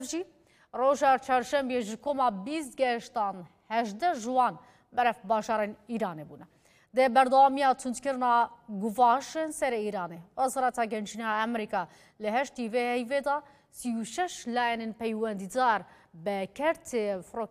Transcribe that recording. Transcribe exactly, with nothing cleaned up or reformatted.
جی روژا چهارشنبه جکوما بیست گشتان هجده جوان برف باشارن ایران بونه. ده بردامی تونتکرنا گواشن سر ایرانه. وزارت گنجینه امریکا لهشتی و هیودا سی و شش لاین پیوندیدار به کرت